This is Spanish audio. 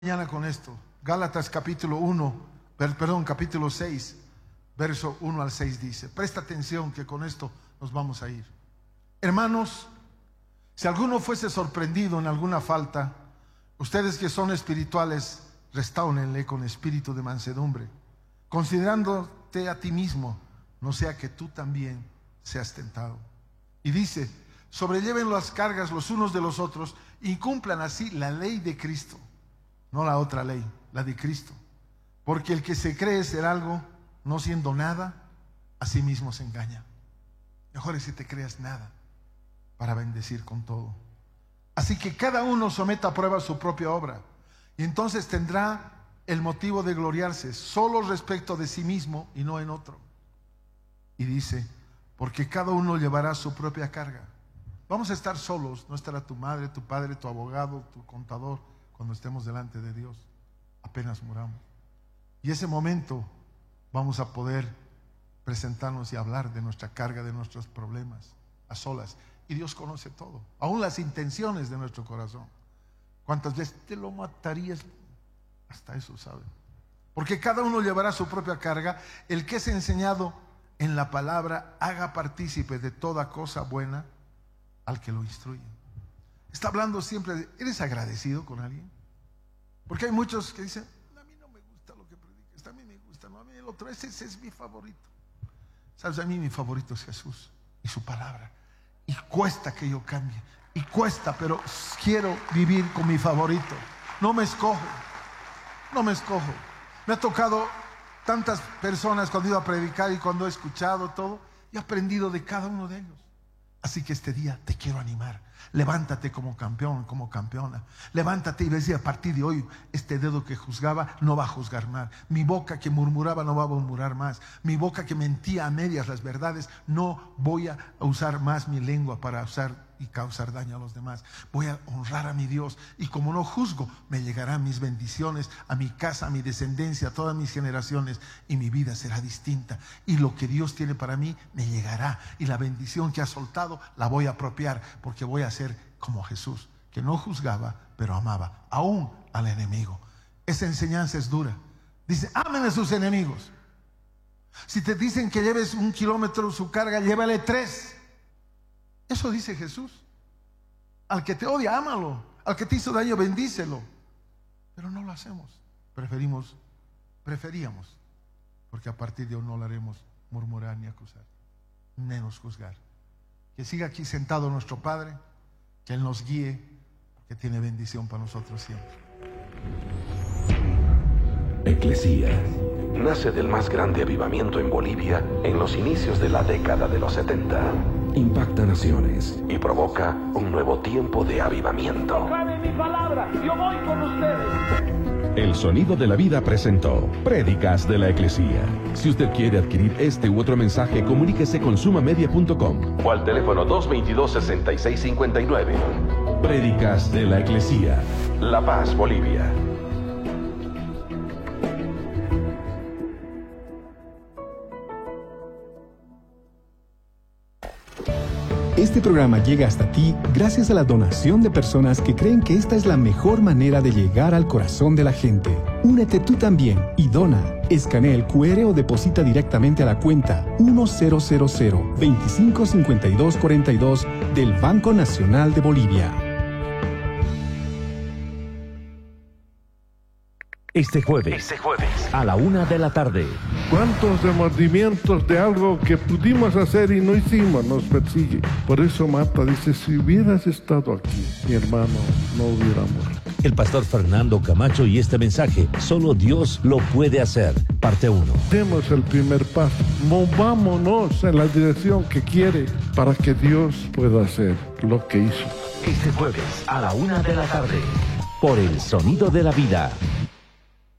Mañana con esto, Gálatas capítulo 6, verso 1 al 6 dice, presta atención que con esto nos vamos a ir. Hermanos, si alguno fuese sorprendido en alguna falta, ustedes que son espirituales, restáurenle con espíritu de mansedumbre, considerándote a ti mismo, no sea que tú también seas tentado. Y dice, sobrelleven las cargas los unos de los otros y cumplan así la ley de Cristo. No la otra ley, la de Cristo. Porque el que se cree ser algo, no siendo nada, a sí mismo se engaña. Mejor es que te creas nada, para bendecir con todo. Así que cada uno someta a prueba su propia obra, y entonces tendrá el motivo de gloriarse solo respecto de sí mismo y no en otro. Y dice, porque cada uno llevará su propia carga. Vamos a estar solos, no estará tu madre, tu padre, tu abogado, tu contador, cuando estemos delante de Dios, apenas muramos. Y ese momento vamos a poder presentarnos y hablar de nuestra carga, de nuestros problemas, a solas. Y Dios conoce todo, aún las intenciones de nuestro corazón. ¿Cuántas veces te lo matarías? Hasta eso sabe. Porque cada uno llevará su propia carga. El que es enseñado en la palabra, haga partícipe de toda cosa buena al que lo instruye. Está hablando siempre de, ¿eres agradecido con alguien? Porque hay muchos que dicen, a mí no me gusta lo que predicas, a mí me gusta, no, a mí el otro, ese es mi favorito. ¿Sabes? A mí mi favorito es Jesús y su palabra. Y cuesta que yo cambie, y cuesta, pero quiero vivir con mi favorito. No me escojo. Me ha tocado tantas personas cuando he ido a predicar y cuando he escuchado todo, y he aprendido de cada uno de ellos. Así que este día te quiero animar. Levántate como campeón, como campeona. Levántate y decir, a partir de hoy, este dedo que juzgaba no va a juzgar más. Mi boca que murmuraba no va a murmurar más. Mi boca que mentía a medias las verdades, no voy a usar más mi lengua para usar y causar daño a los demás. Voy a honrar a mi Dios, y como no juzgo, me llegarán mis bendiciones a mi casa, a mi descendencia, a todas mis generaciones, y mi vida será distinta, y lo que Dios tiene para mí me llegará, y la bendición que ha soltado la voy a apropiar, porque voy a ser como Jesús, que no juzgaba pero amaba aún al enemigo. Esa enseñanza es dura. Dice, amen a sus enemigos. Si te dicen que lleves 1 kilómetro su carga, llévale 3. Eso dice Jesús. Al que te odia, ámalo. Al que te hizo daño, bendícelo. Pero no lo hacemos. Preferíamos, porque a partir de hoy no lo haremos murmurar ni acusar, menos juzgar. Que siga aquí sentado nuestro Padre, que Él nos guíe, que tiene bendición para nosotros siempre. Eclesía nace del más grande avivamiento en Bolivia en los inicios de la década de los 70. Impacta naciones y provoca un nuevo tiempo de avivamiento. Proclamen mi palabra, yo voy con ustedes. El Sonido de la Vida presentó Prédicas de la Eclesía. Si usted quiere adquirir este u otro mensaje, comuníquese con sumamedia.com o al teléfono 222-6659. Prédicas de la Eclesía, La Paz, Bolivia. Este programa llega hasta ti gracias a la donación de personas que creen que esta es la mejor manera de llegar al corazón de la gente. Únete tú también y dona. Escanea el QR o deposita directamente a la cuenta 1000-255242 del Banco Nacional de Bolivia. Este jueves a la 1 de la tarde. ¿Cuántos remordimientos de algo que pudimos hacer y no hicimos nos persigue? Por eso Marta dice, si hubieras estado aquí, mi hermano no hubiera muerto. El pastor Fernando Camacho y este mensaje, solo Dios lo puede hacer. Parte 1. Demos el primer paso, movámonos en la dirección que quiere para que Dios pueda hacer lo que hizo. Este jueves a la 1 de la tarde, por el Sonido de la Vida.